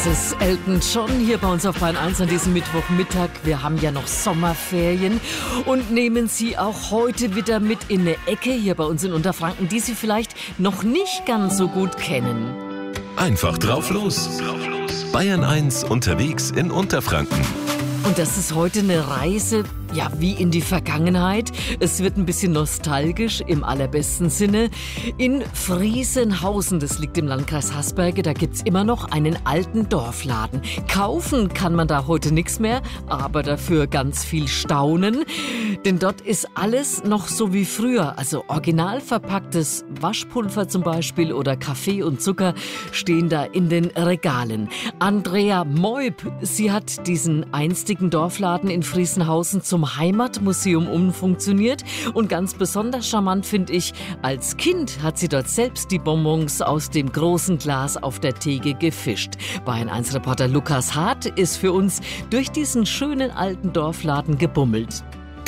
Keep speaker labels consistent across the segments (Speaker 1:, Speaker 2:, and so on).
Speaker 1: ist Elton John hier bei uns auf Bayern 1 an diesem Mittwochmittag. Wir haben ja noch Sommerferien und nehmen Sie auch heute wieder mit in eine Ecke hier bei uns in Unterfranken, die Sie vielleicht noch nicht ganz so gut kennen.
Speaker 2: Einfach drauf los. Bayern 1 unterwegs in Unterfranken.
Speaker 1: Und das ist heute eine Reise, ja, wie in die Vergangenheit. Es wird ein bisschen nostalgisch im allerbesten Sinne. In Friesenhausen, das liegt im Landkreis Hasberge, da gibt's immer noch einen alten Dorfladen. Kaufen kann man da heute nichts mehr, aber dafür ganz viel staunen. Denn dort ist alles noch so wie früher. Also original verpacktes Waschpulver zum Beispiel oder Kaffee und Zucker stehen da in den Regalen. Andrea Meup, sie hat diesen einstigen Dorfladen in Friesenhausen zum Heimatmuseum umfunktioniert. Und ganz besonders charmant finde ich, als Kind hat sie dort selbst die Bonbons aus dem großen Glas auf der Theke gefischt. Bayern 1 Reporter Lukas Hart ist für uns durch diesen schönen alten Dorfladen gebummelt.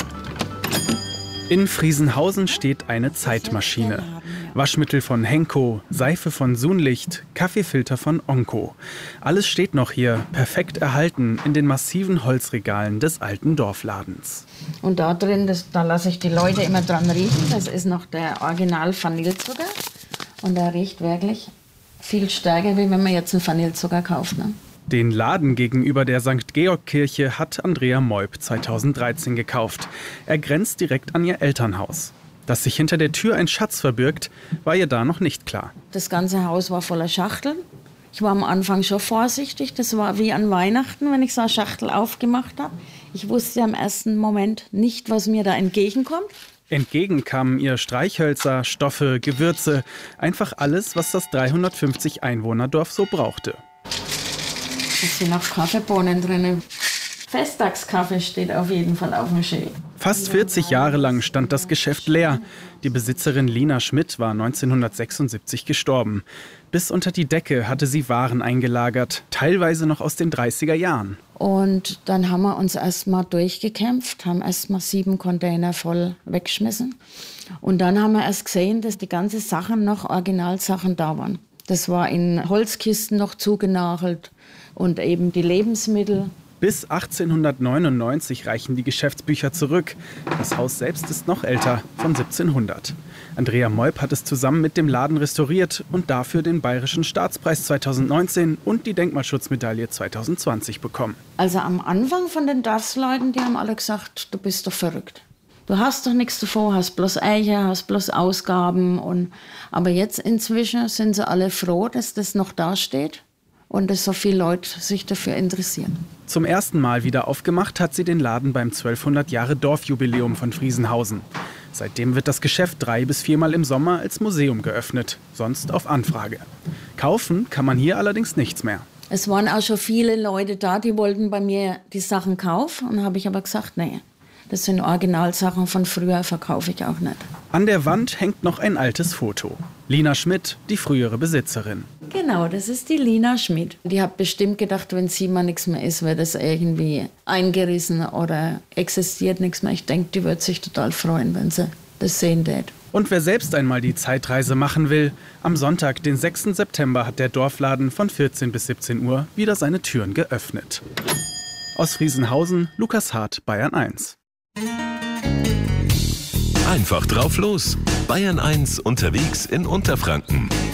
Speaker 3: In Friesenhausen steht eine Zeitmaschine. Waschmittel von Henko, Seife von Sunlicht, Kaffeefilter von Onko. Alles steht noch hier, perfekt erhalten, in den massiven Holzregalen des alten Dorfladens.
Speaker 4: Und da drin, da lasse ich die Leute immer dran riechen. Das ist noch der Original Vanillezucker. Und der riecht wirklich viel stärker, wie wenn man jetzt einen Vanillezucker kauft. Ne?
Speaker 3: Den Laden gegenüber der St. Georg-Kirche hat Andrea Meup 2013 gekauft. Er grenzt direkt an ihr Elternhaus. Dass sich hinter der Tür ein Schatz verbirgt, war ihr da noch nicht klar.
Speaker 4: Das ganze Haus war voller Schachteln. Ich war am Anfang schon vorsichtig. Das war wie an Weihnachten, wenn ich so eine Schachtel aufgemacht habe. Ich wusste im ersten Moment nicht, was mir da entgegenkommt.
Speaker 3: Entgegen kamen ihr Streichhölzer, Stoffe, Gewürze. Einfach alles, was das 350-Einwohner-Dorf so brauchte.
Speaker 4: Es sind noch Kaffeebohnen drin. Festtagskaffee steht auf jeden Fall auf dem Schild.
Speaker 3: Fast 40 Jahre lang stand das Geschäft leer. Die Besitzerin Lina Schmidt war 1976 gestorben. Bis unter die Decke hatte sie Waren eingelagert, teilweise noch aus den 30er Jahren.
Speaker 4: Und dann haben wir uns erstmal durchgekämpft, haben erstmal 7 Container voll weggeschmissen. Und dann haben wir erst gesehen, dass die ganzen Sachen noch Originalsachen da waren. Das war in Holzkisten noch zugenagelt und eben die Lebensmittel.
Speaker 3: Bis 1899 reichen die Geschäftsbücher zurück. Das Haus selbst ist noch älter, von 1700. Andrea Meup hat es zusammen mit dem Laden restauriert und dafür den Bayerischen Staatspreis 2019 und die Denkmalschutzmedaille 2020 bekommen.
Speaker 4: Also am Anfang von den Dorfsleuten, die haben alle gesagt, du bist doch verrückt. Du hast doch nichts davor, hast bloß Eiche, hast bloß Ausgaben. Aber jetzt inzwischen sind sie alle froh, dass das noch dasteht. Und dass so viele Leute sich dafür interessieren.
Speaker 3: Zum ersten Mal wieder aufgemacht hat sie den Laden beim 1200 Jahre Dorfjubiläum von Friesenhausen. Seitdem wird das Geschäft 3 bis 4 Mal im Sommer als Museum geöffnet, sonst auf Anfrage. Kaufen kann man hier allerdings nichts mehr.
Speaker 4: Es waren auch schon viele Leute da, die wollten bei mir die Sachen kaufen. Und habe ich aber gesagt, nee, das sind Originalsachen von früher, verkaufe ich auch nicht.
Speaker 3: An der Wand hängt noch ein altes Foto. Lina Schmidt, die frühere Besitzerin.
Speaker 4: Genau, das ist die Lina Schmidt. Die hat bestimmt gedacht, wenn sie mal nichts mehr ist, wird das irgendwie eingerissen oder existiert nichts mehr. Ich denke, die wird sich total freuen, wenn sie das sehen wird.
Speaker 3: Und wer selbst einmal die Zeitreise machen will, am Sonntag, den 6. September, hat der Dorfladen von 14 bis 17 Uhr wieder seine Türen geöffnet. Aus Friesenhausen, Lukas Hart, Bayern 1.
Speaker 2: Einfach drauf los. Bayern 1 unterwegs in Unterfranken.